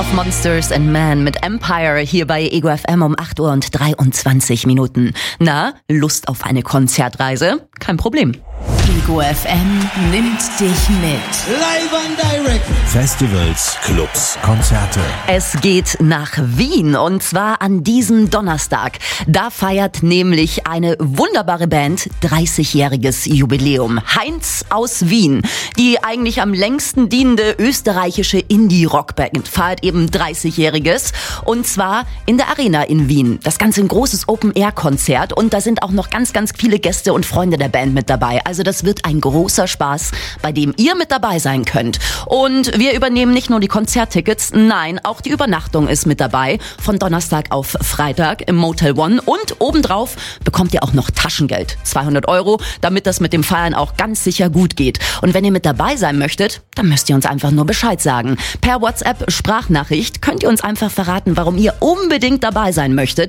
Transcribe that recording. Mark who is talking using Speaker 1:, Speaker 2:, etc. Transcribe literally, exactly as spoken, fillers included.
Speaker 1: Monsters and Men mit Empire hier bei Ego F M um acht Uhr und dreiundzwanzig Minuten. Na, Lust auf eine Konzertreise? Kein Problem.
Speaker 2: Ego F M nimmt dich mit.
Speaker 3: Live and direct.
Speaker 4: Festivals, Clubs, Konzerte.
Speaker 1: Es geht nach Wien und zwar an diesem Donnerstag. Da feiert nämlich eine wunderbare Band dreißigjähriges Jubiläum. Heinz aus Wien. Die eigentlich am längsten dienende österreichische Indie-Rockband feiert eben dreißigjähriges und zwar in der Arena in Wien. Das Ganze ein großes Open-Air-Konzert und da sind auch noch ganz, ganz viele Gäste und Freunde der Band mit dabei. Also das wird ein großer Spaß, bei dem ihr mit dabei sein könnt. Und wir übernehmen nicht nur die Konzerttickets, nein, auch die Übernachtung ist mit dabei. Von Donnerstag auf Freitag im Motel One. Und obendrauf bekommt ihr auch noch Taschengeld. zweihundert Euro, damit das mit dem Feiern auch ganz sicher gut geht. Und wenn ihr mit dabei sein möchtet, dann müsst ihr uns einfach nur Bescheid sagen. Per WhatsApp Sprachnachricht könnt ihr uns einfach verraten, warum ihr unbedingt dabei sein möchtet.